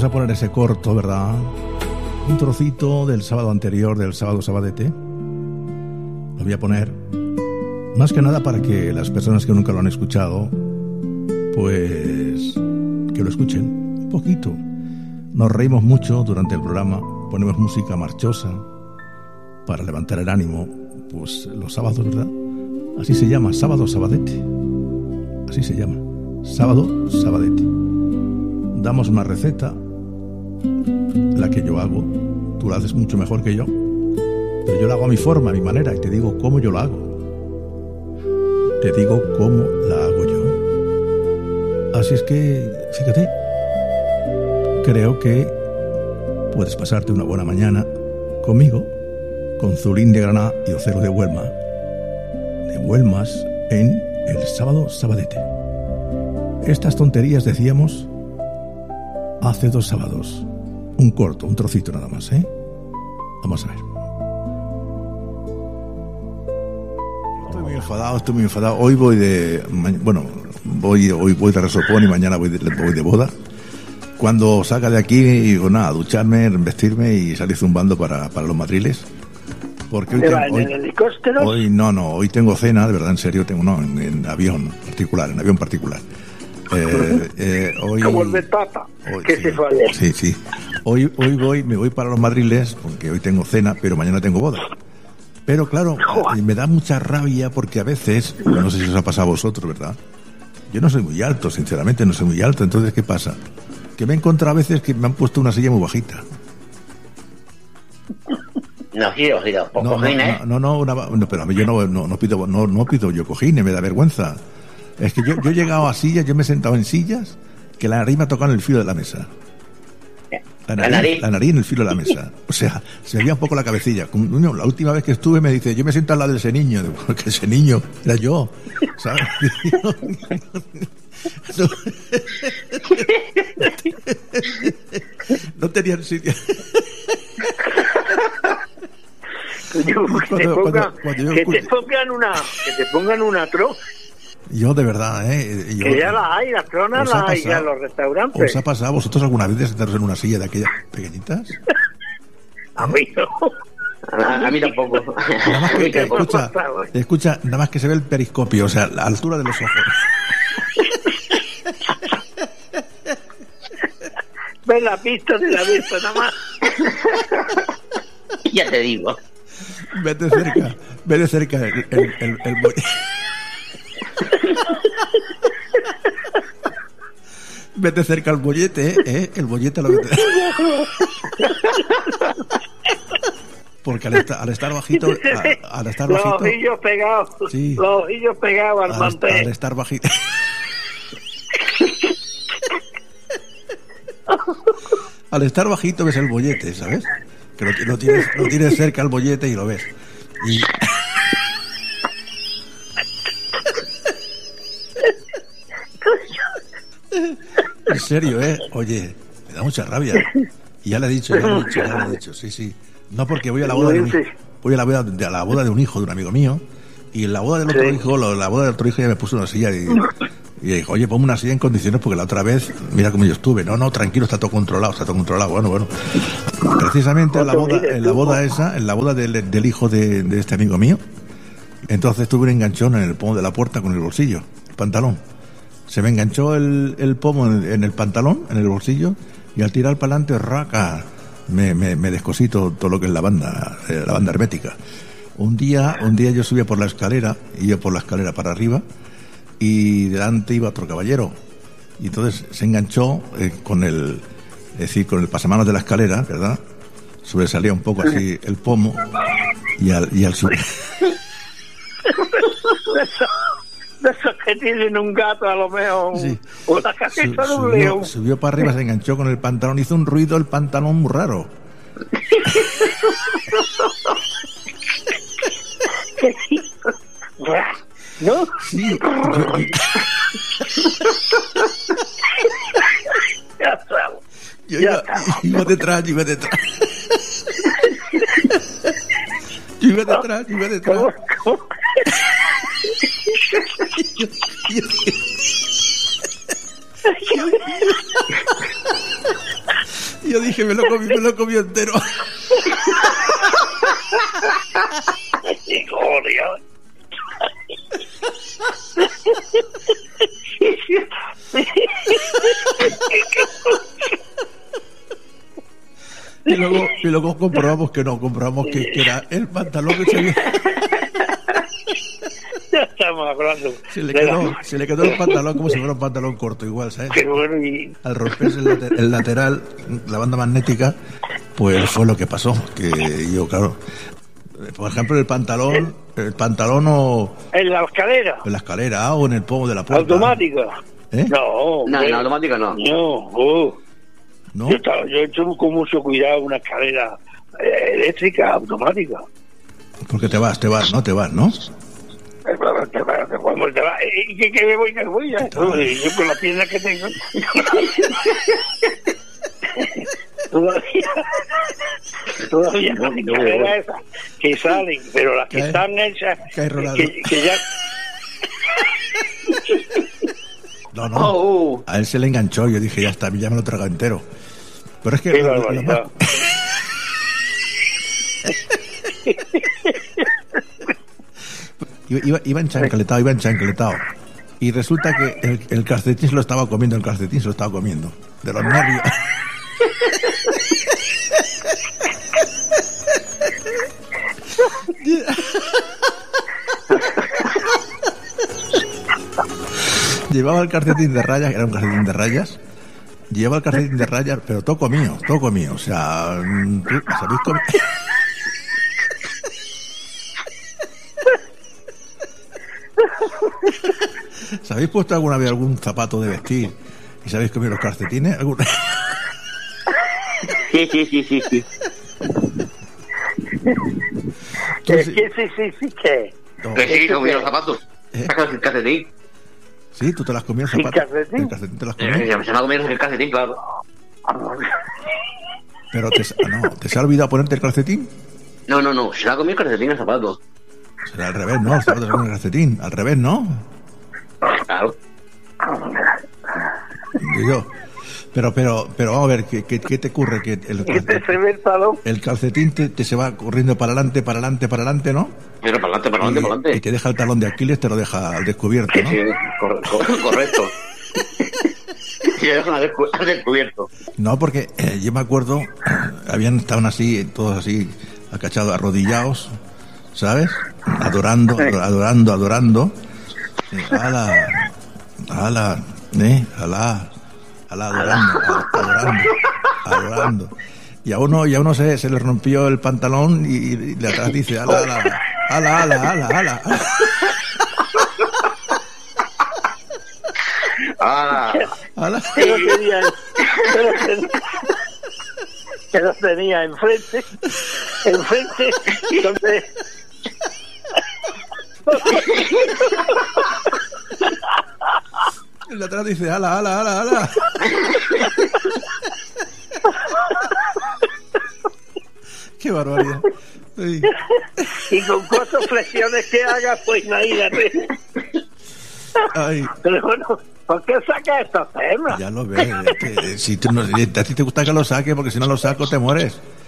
a poner ese corto, ¿verdad? Un trocito del sábado anterior, del sábado sabadete. Lo voy a poner más que nada para que las personas que nunca lo han escuchado, pues que lo escuchen un poquito. Nos reímos mucho durante el programa, ponemos música marchosa para levantar el ánimo, pues los sábados, ¿verdad? Así se llama, sábado sabadete. Así se llama, sábado sabadete. Damos una receta, la que yo hago. Tú la haces mucho mejor que yo, pero yo la hago a mi forma, a mi manera, y te digo cómo yo la hago. Te digo cómo la hago yo. Así es que, fíjate, creo que puedes pasarte una buena mañana conmigo, con Zulín de Granada y Ocero de Huelma, en el sábado sabadete. Estas tonterías decíamos hace 2 sábados. Un corto, un trocito nada más, ¿eh? Vamos a ver. Estoy muy enfadado. Hoy voy de... Bueno, hoy voy de resopón y mañana voy de boda. Cuando salga de aquí, digo, nada, ducharme, vestirme y salir zumbando para los madriles. Porque hoy ¿En helicóptero? Hoy tengo cena, de verdad, en serio, en avión particular. Hoy, como el Betata, que sí, se fue ayer. Sí. Hoy me voy para los madriles, porque hoy tengo cena, pero mañana tengo boda. Pero claro, me da mucha rabia porque a veces, no sé si os ha pasado a vosotros, ¿verdad? Yo no soy muy alto, sinceramente no soy muy alto, entonces ¿qué pasa? Que me he encontrado a veces que me han puesto una silla muy bajita. No, giro, por cojines. No, pero a mí yo no pido yo cojines, me da vergüenza. Es que yo he llegado a sillas, yo me he sentado en sillas que la nariz me ha tocado en el filo de la mesa. La nariz en el filo de la mesa. O sea, se veía un poco la cabecilla. La última vez que estuve me dice, yo me siento al lado de ese niño. Digo, que ese niño era yo, ¿sabes? No tenían sitio. Que te pongan una tro. Yo de verdad, que ya la hay, las tronas las hay ya en los restaurantes. ¿Os ha pasado vosotros alguna vez de sentaros en una silla de aquellas pequeñitas? A mí no. A mí tampoco. Nada más que, escucha, nada más que se ve el periscopio, o sea, la altura de los ojos. Ves la pista de la vista, nada más. Ya te digo. Ve de cerca el vete cerca al bollete, el bollete lo vete. Porque al estar bajito, los ojillos pegados, sí, los ojillos pegados al mantel. Al estar bajito. Al estar bajito ves el bollete, ¿sabes? Que lo tienes cerca al bollete y lo ves. Y... En serio, oye, me da mucha rabia. Y ya le he dicho, sí. No, porque voy a la boda de un hijo. Voy a la boda de un hijo de un amigo mío. Y en la boda del otro hijo, ya me puso una silla y dijo, oye, ponme una silla en condiciones porque la otra vez, mira cómo yo estuve. No, tranquilo, está todo controlado. Bueno. Precisamente en la boda del hijo de este amigo mío, entonces tuve un enganchón en el pomo de la puerta con el bolsillo, el pantalón. Se me enganchó el pomo en el pantalón, en el bolsillo, y al tirar para adelante, raca, me descosí todo lo que es la banda hermética. Un día yo subía por la escalera, iba por la escalera para arriba, y delante iba otro caballero. Y entonces se enganchó con el pasamanos de la escalera, ¿verdad? Sobresalía un poco así el pomo, y al subir... De esos que tienen un gato a lo mejor, sí. Una casita de un león. Subió para arriba, se enganchó con el pantalón, hizo un ruido el pantalón muy raro. ¿No? Sí. Yo iba detrás. Yo iba detrás. ¿Cómo? yo dije, me lo comí entero. Y luego comprobamos que era el pantalón que se había... Ya estamos hablando. Se le quedó el pantalón como si fuera un pantalón corto, igual, ¿sabes? Qué bueno. Y... Al romperse el lateral, la banda magnética, pues fue lo que pasó. Que yo, claro, por ejemplo, el pantalón o... ¿En la escalera? En la escalera o en el pomo de la puerta. ¿Automática? ¿Eh? No, en automática no. ¿No? Yo he hecho con mucho cuidado una escalera eléctrica, automática. Porque te vas, ¿no? Cuando te vas, ¿y qué me voy? Yo con las piernas que tengo. Todavía no hay carreras esas que salen, pero las que están hechas, que ya... No. A él se le enganchó. Yo dije, ya está, ya me lo trago entero. Pero es que... Qué barbaridad. Iba enchancletado. Y resulta que el calcetín se lo estaba comiendo. De los nervios. Llevaba el calcetín de rayas, era un calcetín de rayas. Llevaba el calcetín de rayas, pero todo mío. O sea, ¿sabéis cómo? ¿Se habéis puesto alguna vez algún zapato de vestir y sabéis comer los calcetines? ¿Alguna? Sí. ¿Qué? ¿Qué? Sí, comí los zapatos. Sacas el calcetín. Sí, tú te las comías el zapato. ¿El calcetín te las comías? Se me ha comido el calcetín, claro. Pero ¿te se ha olvidado ponerte el calcetín? No, se me ha comido el calcetín el zapato. Será al revés, ¿no? El zapato se come el calcetín. Al revés, ¿no? Claro. Yo. Pero vamos a ver, ¿qué te ocurre? Que el calcetín te se va corriendo para adelante, ¿no? Pero para adelante. Y te deja el talón de Aquiles, te lo deja al descubierto, ¿no? Sí, correcto. Y te dejan al descubierto. No, porque yo me acuerdo, estaban así, todos así, acachados, arrodillados, ¿sabes? Adorando. Adorando. Y a uno se le rompió el pantalón y de atrás dice, ala. Que los tenía enfrente, donde... El de atrás dice, ala. Qué barbaridad. Sí. Y con 4 flexiones que hagas, pues imagínate. Ay. Pero bueno, ¿por qué saca estos temas? Ya lo ves. Si a ti te gusta que lo saque, porque si no lo saco te mueres.